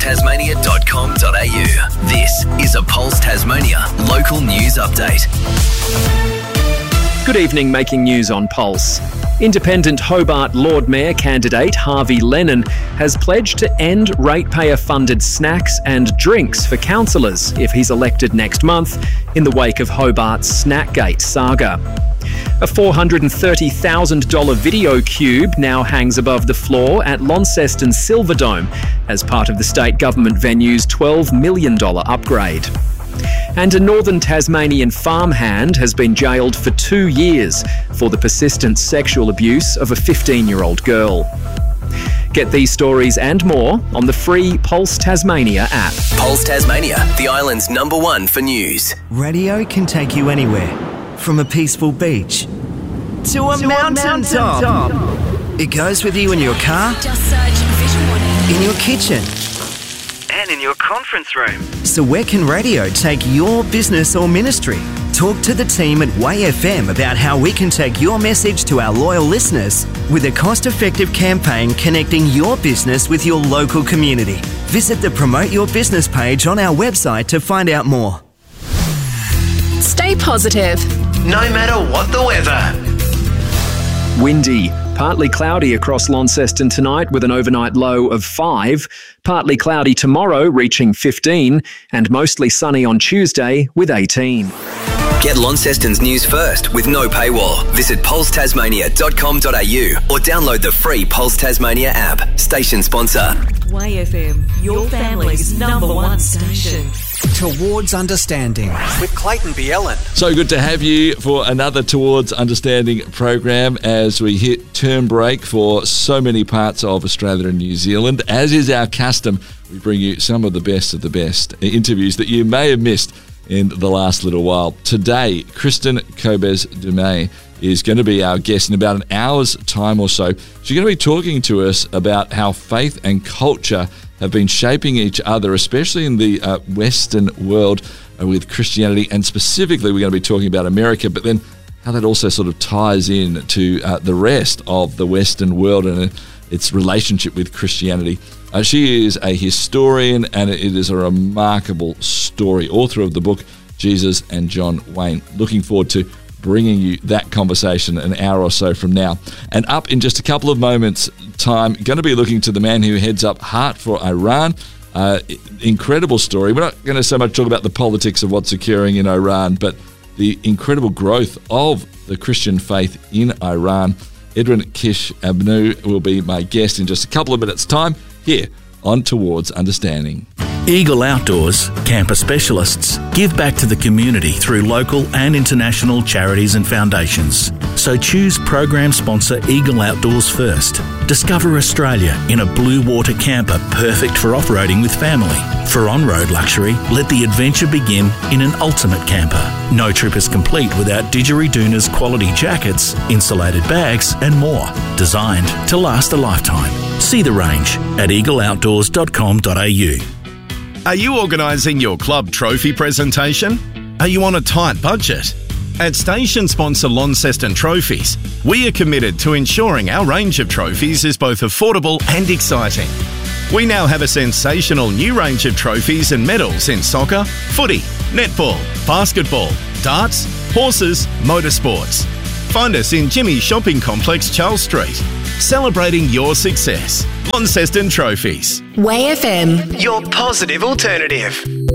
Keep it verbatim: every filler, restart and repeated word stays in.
tasmania dot com dot a u. This is a Pulse Tasmania local news update. Good evening, making news on Pulse. Independent Hobart Lord Mayor candidate Harvey Lennon has pledged to end ratepayer-funded snacks and drinks for councillors if he's elected next month in the wake of Hobart's Snackgate saga. A four hundred thirty thousand dollars video cube now hangs above the floor at Launceston Silverdome as part of the state government venue's twelve million dollars upgrade. And a northern Tasmanian farmhand has been jailed for two years for the persistent sexual abuse of a fifteen-year-old girl. Get these stories and more on the free Pulse Tasmania app. Pulse Tasmania, the island's number one for news. Radio can take you anywhere, from a peaceful beach to a, to mountain, a mountain top. top. It goes with you in your car, Just search Vision Warning. in your kitchen, and in your conference room. So where can radio take your business or ministry? Talk to the team at Way F M about how we can take your message to our loyal listeners with a cost-effective campaign connecting your business with your local community. Visit the Promote Your Business page on our website to find out more. Stay positive. No matter what the weather. Windy. Partly cloudy across Launceston tonight with an overnight low of five. Partly cloudy tomorrow reaching fifteen. And mostly sunny on Tuesday with eighteen. Get Launceston's news first with no paywall. Visit pulse tasmania dot com dot a u or download the free Pulse Tasmania app. Station sponsor. Way F M, your family's number one station. Towards Understanding with Clayton Bielen. So good to have you for another Towards Understanding program as we hit term break for so many parts of Australia and New Zealand. As is our custom, we bring you some of the best of the best interviews that you may have missed in the last little while. Today, Kristen Kobes-Dumais is going to be our guest in about an hour's time or so. She's going to be talking to us about how faith and culture have been shaping each other, especially in the uh, Western world uh, with Christianity, and specifically we're going to be talking about America, but then how that also sort of ties in to uh, the rest of the Western world and uh, its relationship with Christianity. Uh, she is a historian, and it is a remarkable story, author of the book Jesus and John Wayne. Looking forward to bringing you that conversation an hour or so from now. And up in just a couple of moments' time, going to be looking to the man who heads up Heart for Iran. Uh, incredible story. We're not going to so much talk about the politics of what's occurring in Iran, but the incredible growth of the Christian faith in Iran. Edwin Kish Abnu will be my guest in just a couple of minutes' time here on Towards Understanding. Eagle Outdoors, camper specialists, give back to the community through local and international charities and foundations. So choose program sponsor Eagle Outdoors first. Discover Australia in a blue water camper perfect for off-roading with family. For on-road luxury, let the adventure begin in an ultimate camper. No trip is complete without Didgeridoon's quality jackets, insulated bags and more. Designed to last a lifetime. See the range at eagle outdoors dot com dot a u. Are you organising your club trophy presentation? Are you on a tight budget? At station sponsor Launceston Trophies, we are committed to ensuring our range of trophies is both affordable and exciting. We now have a sensational new range of trophies and medals in soccer, footy, netball, basketball, darts, horses, motorsports. Find us in Jimmy's Shopping Complex, Charles Street. Celebrating your success. Launceston Trophies. Way F M. Your positive alternative.